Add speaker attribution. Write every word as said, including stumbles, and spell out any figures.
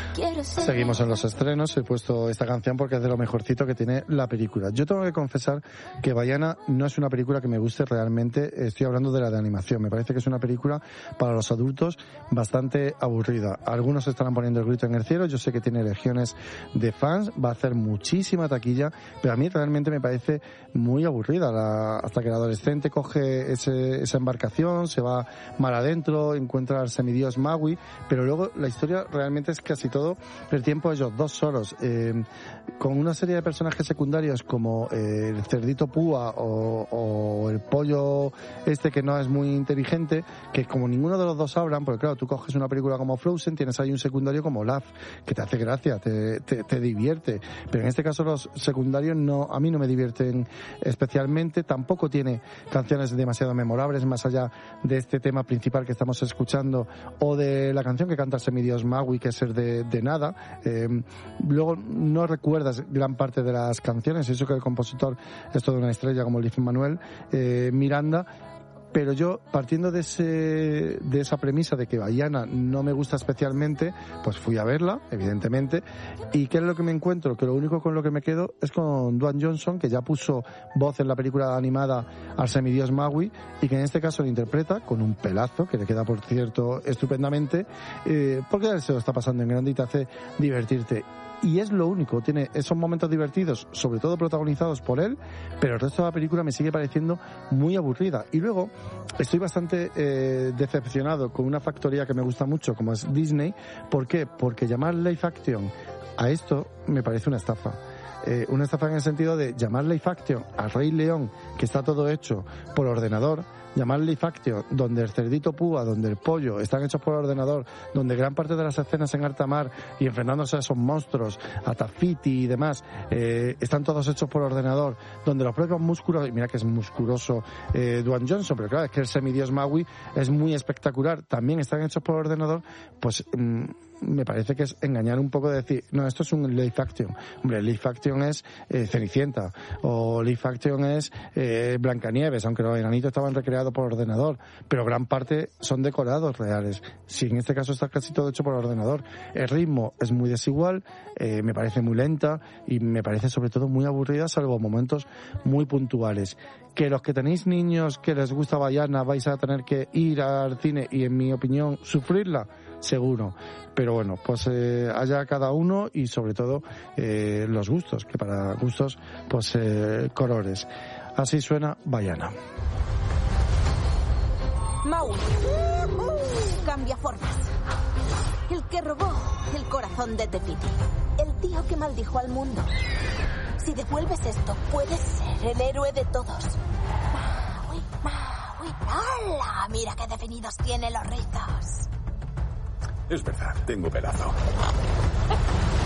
Speaker 1: Seguimos en los estrenos. He puesto esta canción porque es de lo mejorcito que tiene la película. Yo tengo que confesar que Vaiana no es una película que me guste realmente. Estoy hablando de la de animación. Me parece que es una película para los adultos bastante aburrida. Algunos estarán poniendo el grito en el cielo. Yo sé que tiene legiones de fans. Va a hacer muchísima taquilla, pero a mí realmente me parece muy aburrida. La, hasta que el adolescente coge ese, esa embarcación, se va mar adentro, encuentra al semidios Maui, pero luego la historia realmente es casi todo el tiempo ellos dos solos, eh, con una serie de personajes secundarios como eh, el cerdito púa o, o el pollo este que no es muy inteligente, que como ninguno de los dos hablan, porque claro, tú coges una película como Frozen, tienes ahí un secundario como Olaf, que te hace gracia, te, te, te divierte, pero en este caso los secundarios no, a mí no me divierten especialmente, tampoco tiene canciones demasiado memorables más allá de este tema principal que estamos escuchando o de la canción que canta el semidios Maui, que es el de, de nada. Eh, luego no recuerdas gran parte de las canciones, eso que el compositor es toda una estrella como Lin-Manuel eh, Miranda. Pero yo, partiendo de ese, de esa premisa de que Vaiana no me gusta especialmente, pues fui a verla, evidentemente, y ¿qué es lo que me encuentro? Que lo único con lo que me quedo es con Dwayne Johnson, que ya puso voz en la película animada al semidios Maui, y que en este caso lo interpreta con un pelazo, que le queda, por cierto, estupendamente, eh, porque él se lo está pasando en grande y te hace divertirte. Y es lo único, tiene esos momentos divertidos, sobre todo protagonizados por él, pero el resto de la película me sigue pareciendo muy aburrida. Y luego estoy bastante eh, decepcionado con una factoría que me gusta mucho, como es Disney. ¿Por qué? Porque llamar live action a esto me parece una estafa. Eh, una estafa en el sentido de llamar live action a Rey León, que está todo hecho por ordenador, llamar live action donde el cerdito púa, donde el pollo están hechos por ordenador, donde gran parte de las escenas en alta mar y enfrentándose a esos monstruos, a Tafiti y demás, eh, están todos hechos por ordenador, donde los propios músculos, y mira que es musculoso eh, Dwayne Johnson, pero claro, es que el semidios Maui es muy espectacular, también están hechos por ordenador, pues mmm, me parece que es engañar un poco de decir, no, esto es un live action. Hombre, live action es eh, Cenicienta, o live action es eh, Blancanieves, aunque los enanitos estaban recreados por ordenador, pero gran parte son decorados reales. Si en este caso está casi todo hecho por ordenador. El ritmo es muy desigual, eh, me parece muy lenta y me parece sobre todo muy aburrida, salvo momentos muy puntuales. Que los que tenéis niños que les gusta Vaiana vais a tener que ir al cine y, en mi opinión, sufrirla, seguro. Pero bueno, pues eh, haya cada uno y sobre todo eh, los gustos, que para gustos, pues eh, colores. Así suena Vaiana.
Speaker 2: Maui. Cambia formas. El que robó el corazón de Tefiti. El tío que maldijo al mundo. Si devuelves esto, puedes ser el héroe de todos. Maui, Maui. ¡Hala! Mira qué definidos tiene los rizos.
Speaker 3: Es verdad, tengo pelazo.